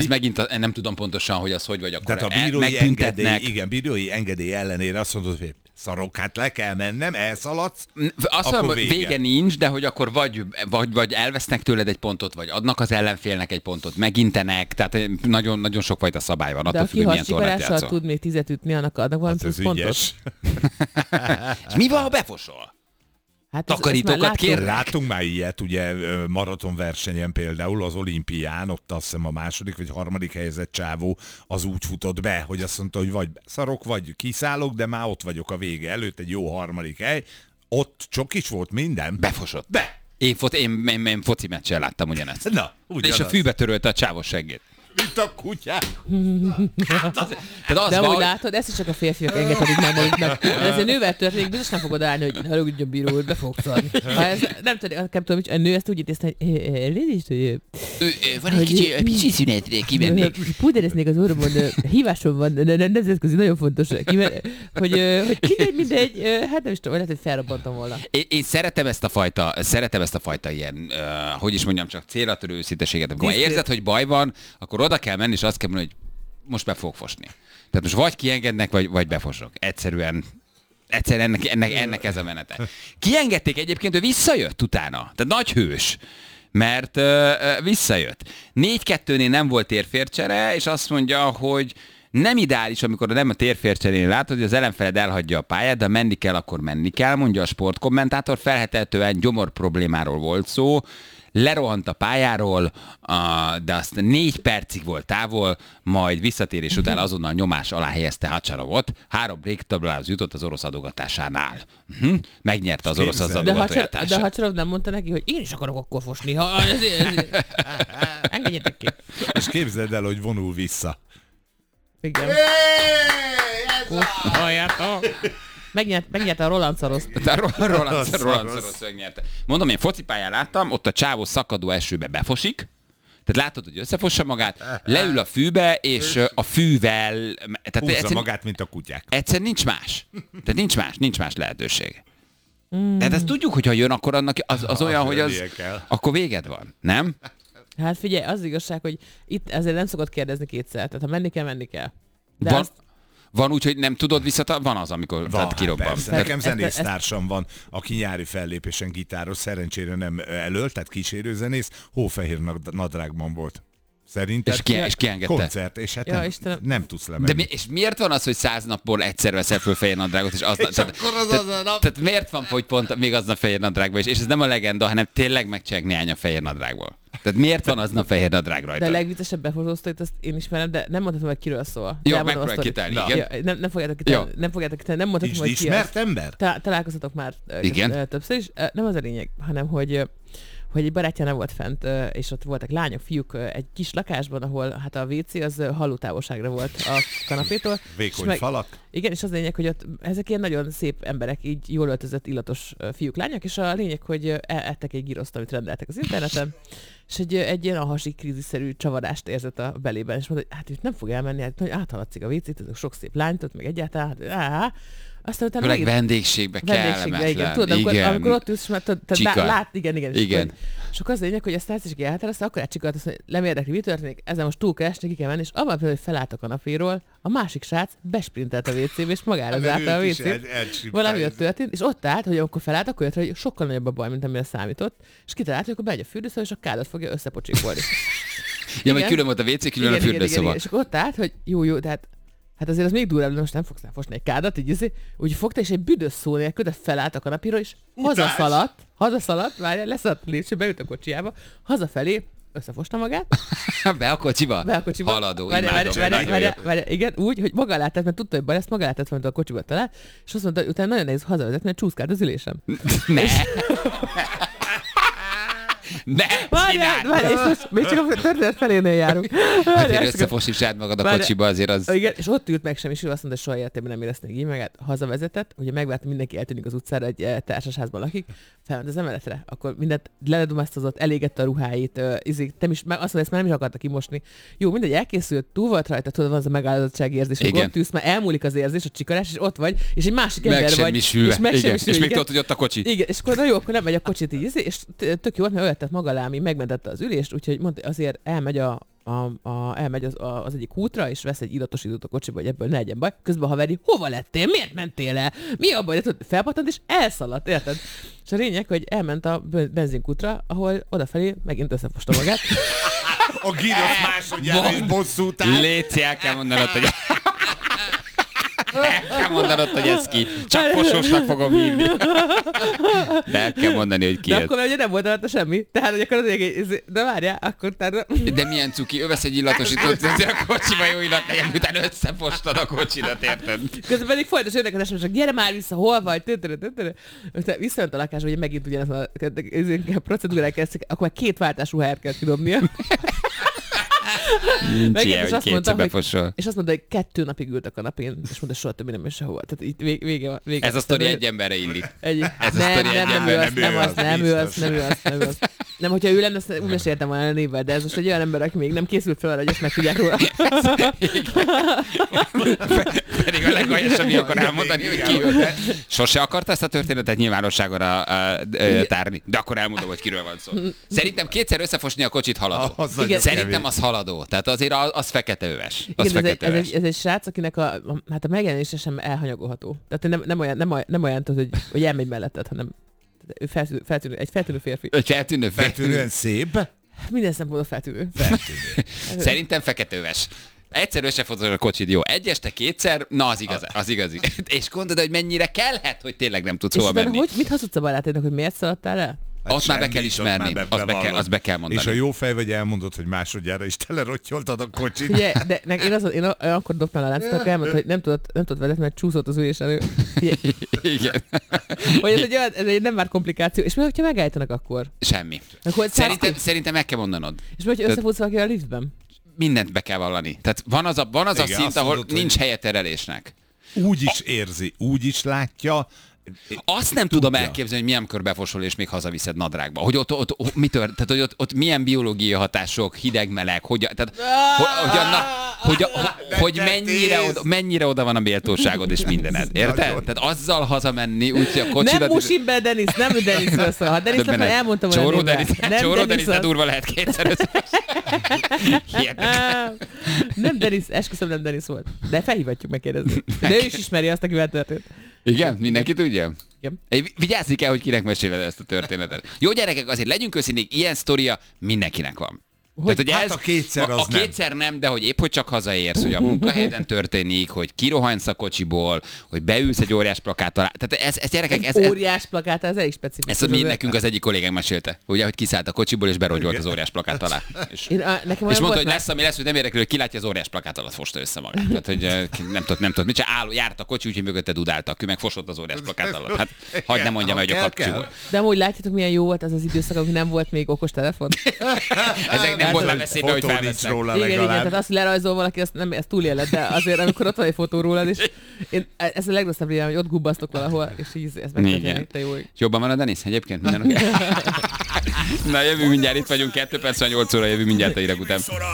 megint nem tudom pontosan, hogy az hogy vagy akkor. Tehát a bírói engedély ellenére azt mondod, hogy szarok, hát le kell mennem, elszaladsz, azt mondom, hogy vége nincs, de hogy akkor vagy elvesznek tőled egy pontot, vagy adnak az ellenfélnek egy pontot, megintenek, tehát nagyon, nagyon sokfajta szabály van. De aki hasicsarással tud még 10 ütni, annak adnak valami plusz pontot. És mi van, ha befosol? Hát takarítókat kérnek? Látunk már ilyet, ugye maratonversenyen például, az olimpián, ott azt hiszem a második vagy harmadik helyezett csávó az úgy futott be, hogy azt mondta, hogy vagy szarok, vagy kiszállok, de már ott vagyok a vége előtt, egy jó harmadik hely. Ott csokis volt minden. Befosott. Én foci meccsen láttam ugyanezt. Na, ugyanaz. És a fűbe törölte a csávos seggét. Mint a kutyák. De úgy látod, ezt is csak a férfiak engedhetik már maguknak. Ez egy nővel történik, biztos nem fogod állni, hogy haragudjon bíró úr, be fogsz adni. Ha ez, nem tudom, a nő ezt úgy intézte, hogy van egy kicsi szünetre, kimennék. Pudereznék az orromon, hívásom van, nemzetközi, nagyon fontos, hogy kimegy mindegy, hát nem is tudom, lehet, hogy felrobbantam volna. Én szeretem ezt a fajta ilyen, hogy is mondjam, csak célra törő őszinteséget. Amikor érzed, hogy baj van, akkor oda kell menni, és azt kell mondani, hogy most be fogok fosni. Tehát most vagy kiengednek, vagy befosok. Egyszerűen ennek ez a menete. Kiengedték egyébként, ő visszajött utána. Tehát nagy hős. Mert visszajött. 4-2-nél nem volt térfércsere, és azt mondja, hogy nem ideális, amikor nem a térfércserén látod, hogy az ellenfeled elhagyja a pályát, de menni kell, akkor menni kell, mondja a sportkommentátor. Feltehetően gyomor problémáról volt szó. Lerohant a pályáról, de azt 4 percig volt távol, majd visszatérés után azonnal nyomás alá helyezte Hacsarovot. 3 breaktablához jutott az orosz adogatásánál. Megnyerte az orosz adogatójátását. De Hacsarov nem mondta neki, hogy én is akarok akkor fosni. Engedjetek ki. És képzeld el, hogy vonul vissza. Igen. Megnyerte a Roland Szaroszt. Roland Szarosz megnyerte. Mondom, én focipályán láttam, ott a csávó szakadó esőbe befosik, tehát látod, hogy összefossa magát, leül a fűbe, és a fűvel... Húzza magát, mint a kutyák. Egyszer nincs más. Tehát nincs más lehetőség. Tehát ezt tudjuk, hogy ha jön, akkor annak az olyan, hogy az... Akkor véged van, nem? Hát figyelj, az igazság, hogy itt ezért nem szokott kérdezni kétszer. Tehát ha menni kell. De van úgy, hogy nem tudod van az, amikor kirobban. Nekem zenésztársam van, aki nyári fellépésen gitáros, szerencsére nem elölt, tehát kísérőzenész, hófehér nadrágban volt. Szerinted? És kiengedte. Koncert, és hát nem tudsz lemenni. De és miért van az, hogy 100 napból egyszer veszel föl fehér nadrágot, és tehát miért van, hogy pont még aznap fehér nadrágban is, és ez nem a legenda, hanem tényleg megcsinálják néhány a fehér nadrágból. Tehát miért van aznap fehér nadrág rajta? De a legviccesebb befotóztat, azt én ismerem, de nem mondhatom, hogy kiről szól. Jó, megpróbálj kitálni, igen. Nem fogjátok kitálni, nem mondhatom, hogy ki ismert ember? Találkoztatok már többször is. Nem az a lényeg, hanem hogy egy barátja nem volt fent, és ott voltak lányok, fiúk egy kis lakásban, ahol hát a WC az hallótávolságra volt a kanapétól. Vékony falak. Igen, és az lényeg, hogy ott ezek ilyen nagyon szép emberek, így jól öltözött, illatos fiúk, lányok, és a lényeg, hogy ettek egy giroszt, amit rendeltek az interneten, és egy ilyen hasi krízisszerű csavarást érzett a belében, és mondta, hogy hát itt nem fog elmenni, hát áthaladszik a WC-t, ezek sok szép lányt ott, meg egyáltalán, aztán utána főleg vendégségbe kellemetlen. Igen, tudod, amikor ott ülsz, mert igen. És akkor az lényeg, hogy a sztáciski elhatározta, akkor átcsikolt azt, hogy nem érdekli, mi történik, ezzel most túl keresni, ki kell menni, és abban például, hogy felállt a kanapéról, a másik srác besprintelt a WC-be, és magára zárta a WC-t. Valami ott történt, és ott állt, hogy akkor felállt, akkor jött, hogy sokkal nagyobb a baj, mint amire számított, és kitalált, hogy akkor bemegy a fürdőszoba, és a kádat fogja összepocsikolni. Ja, vagy külön volt a WC, külön a fürdőszoba. És akkor ott állt, hogy jó, tehát hát azért az még durvább, most nem fogsz elfosni egy kádat, így úgy fogta, és egy büdös szó nélkül, de felállt a kanapíról, és hazaszaladt, várjál, leszaladt a lépcső, beült a kocsiába, hazafelé, összefosta magát. Be a kocsiba? Haladó, imádom. Igen, úgy, hogy maga látett, mert tudta, hogy baj, ezt maga látett, mert a kocsiba talált, és azt mondta, hogy utána nagyon nehéz hazavezetni, mert csúszkált az ülésem. Ne! Várjál, és most még csak a történet felénél járunk. Hát én összefosni saját magad a kocsiba, azért az... Igen, és ott ült meg sem, és ő azt mondta, hogy soha életében nem érezte így meg, hát hazavezetett, ugye megvárt, mindenki eltűnik az utcára, egy társasházban lakik, felment az emeletre, akkor mindent ledomasztozott, elégette a ruháit, azt mondja, ezt már nem is akarta kimosni. Jó, mindegy, elkészült, túl volt rajta, tudod, van az a megáldozottsági érzés, hogy ott ülsz, már elmúlik az érzés, a csikarás, és ott vagy, és egy másik ember vagy. És még tudod, hogy ott a kocsi. Igen, és akkor na jó, akkor nem megy a kocsit így, és tök jó, mert maga lámi megmentette az ülést, úgyhogy mondta, azért elmegy a elmegy az egyik útra, és vesz egy illatosítót a kocsiba, hogy ebből ne legyen baj. Közben a haveri, hova lettél? Miért mentél el? Mi a baj? Felpattant, és elszaladt, érted? És a lényeg, hogy elment a benzinkútra, ahol odafelé megint összefosta magát. A gírosz másodjára is bosszút áll. Léci, el kell mondanod, hogy... El kell mondanod, hogy ez ki. Csak Fosósnak fogom hívni. De el kell mondani, hogy ki de ez. akkor ugye nem volt alatta semmi. Tehát, hogy akkor de várjál, akkor tehát... De milyen cuki, ő vesz egy illatosítót, a kocsiba jó illat legyen, utána összefostad a kocsidat, érted? Közben pedig folytos jönnek az SMS-ek, gyere már vissza, hol vagy? Visszajött a lakásba, hogy megint ugyanaz a procedúrák kezdtek, akkor már 2 váltású HR-t kell kidobnia. Nincs ilyen, hogy kétszer befosol. És azt mondta, hogy 2 napig ült a kanapén, és mondta, soha többé nem is sehova. Tehát itt vége. Ez a sztori egy emberre illik. Nem ő az. Nem, hogyha ő lenne, azt úgy meséltem volna a névvel, de ez most egy olyan ember, aki még nem készült fel, hogy ezt megtudják róla. Pedig a legaljasabb, mi akar elmondani, hogy ki ő. Sose akarta ezt a történetet nyilvánosságra tárni, de akkor elmondom, hogy kiről van szó. Szerintem 2-szer összefosni a kocsit haladó. Szerintem az haladó. Tehát azért az feketeöves. Ez egy srác, akinek a megjelenése sem elhanyagolható. Tehát nem olyan, hogy elmegy melletted, hanem ő egy feltűnő férfi. Feltűnően szép. Minden szempontból feltűnő. Szerintem feketeöves. Egyszer összefotod a kocsid, jó. Egy este 2-szer, na az igazi. És gondolod, hogy mennyire kellhet, hogy tényleg nem tudsz hova menni. Mit hazudsz a barátodnak, hogy miért szaladtál el? Hát ott már be kell ismerni, azt be kell mondani. És a jó fej vagy elmondod, hogy másodjára is telerotyoltad a kocsit. Ugye, de én akkor dobtam a láncot, akkor elmondta, hogy nem tudott vezetni, mert csúszott az ülés elő. Igen. Hogy ez egy nem már komplikáció. És mi, hogyha megállítanak akkor? Semmi. Szerintem meg kell mondanod. És mi, hogyha összefutsz valaki a liftben? Mindent be kell vallani. Tehát van az a szint, ahol nincs helye terelésnek. Úgy is érzi, úgy is látja. Azt nem tudom elképzelni, hogy milyen kör befosol és még hazaviszed nadrágba. Hogy ott mi tört, tehát hogy ott milyen biológiai hatások, hideg-meleg, hogy mennyire oda van a méltóságod és mindened. Érted? Tehát azzal hazamenni, úgy, hogy a kocsidat... Nem musim be, Denis, nem Denisről szól. Ha Denisnek már elmondtam, hogy Csóró Denis, de durva lehet 2-szer. Nem Denis, esküszöm, nem Denis volt. De felhívatjuk megkérdezni. De ő is ismeri azt, akivel történt. Igen? Mindenki tudja? Igen. Vigyázzni kell, hogy kinek meséled ezt a történetet. Jó gyerekek, azért legyünk őszinték, ilyen sztoria mindenkinek van. Tehát, hogy a kétszer nem, de hogy épp hogy csak hazaérsz, hogy a munkahelyen történik, hogy kirohansz a kocsiból, hogy beülsz egy óriás plakát alá. Tehát ez gyerekek... Óriás plakát, ez elég specifikus. Ezt nekünk az egyik kollégánk mesélte, ugye, hogy kiszállt a kocsiból és berogyolt az óriás plakát alá. És mondta, hogy lesz, ami lesz, hogy nem érdekel, hogy kilátja az óriás plakát alatt fosta össze magát. Tehát, hogy nem tudod, mit csinál, járt a kocsi, úgyhogy mögötte dudáltak, ő meg fosott az óriás plakát alatt. Hát hagyd nem mondjam, hogy a kapcsoló. De amúgy látjátok, milyen jó volt az az időszak, amikor nem volt még okos telefon. Ezek nem volt veszélybe, hogy felvesznek. Igen, tehát azt lerajzol valaki, ezt túléled, de azért, amikor ott van egy fotó rólad, és ez a legrosszabb régen, hogy ott gubbasztok valahol, és így ez megtörténik, te jó. Jobban van a Denis egyébként? Minden Na, jövő mindjárt, itt vagyunk, 2 perc, 8 óra, jövő mindjárt a hírek után.